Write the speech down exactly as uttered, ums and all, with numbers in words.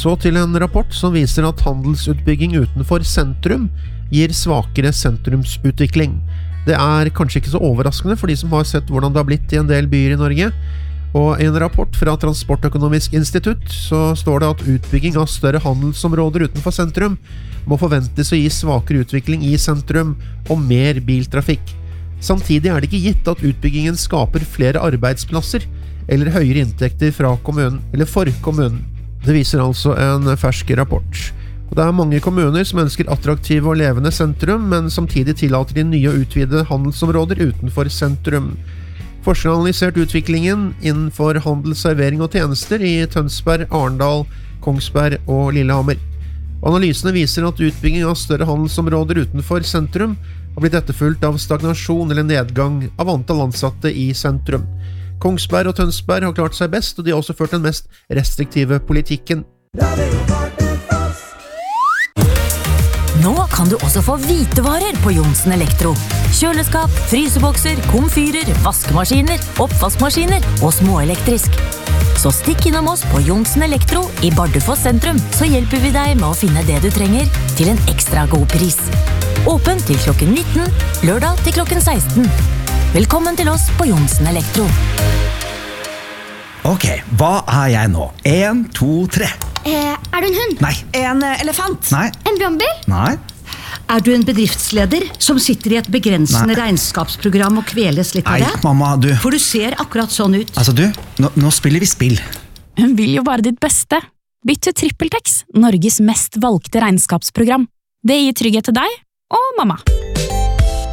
Så til en rapport som viser at handelsutbygging utenfor sentrum gir svakere sentrumsutvikling. Det er kanskje ikke så overraskende for de som har sett hvordan det har blitt i en del byer i Norge. Og i en rapport fra Transportøkonomisk institutt så står det at utbygging av større handelsområder utenfor sentrum må forventes å gi svakere utvikling i sentrum og mer biltrafikk. Samtidig er det ikke gitt at utbyggingen skaper flere arbeidsplasser eller høyere inntekter fra kommunen, eller for kommunen. Det viser altså en fersk rapport. Og det er mange kommuner som ønsker attraktive og levende sentrum, men samtidig tillater de nye og utvidede handelsområder utenfor sentrum. Forskeren har analysert utviklingen innenfor handel, servering og tjenester i Tønsberg, Arendal, Kongsberg og Lillehammer. Analysene viser at utbygging av større handelsområder utenfor sentrum har blitt etterfulgt av stagnasjon eller nedgang av antall ansatte i sentrum. Kongsberg og Tønsberg har klart seg best, og de har også ført den mest restriktive politikken. Nå kan du også få hvitevarer på Johnsen Elektro. Kjøleskap, frysebokser, komfyrer, vaskemaskiner, oppvaskmaskiner og småelektrisk. Så stikk innom oss på Johnsen Elektro i Bardufoss sentrum, så hjelper vi deg med å finne det du trenger til en ekstra god pris. Åpen til klokken nitten, lørdag til klokken seksten. Velkommen til oss på Johnsen Elektro. Ok, hva er jeg nå? En, to, tre. Eh, er du en hund? Nei. En elefant? Nei. En brannbil? Nei. Er du en bedriftsleder som sitter i et begrensende Nei. regnskapsprogram og kveles litt av Nei, det? mamma, du. For du ser akkurat sånn ut. Altså du, nå, nå spiller vi spill. Hun vil jo bare ditt beste. Bytt til TrippelTex, Norges mest valgte regnskapsprogram. Det gir trygghet til deg og mamma.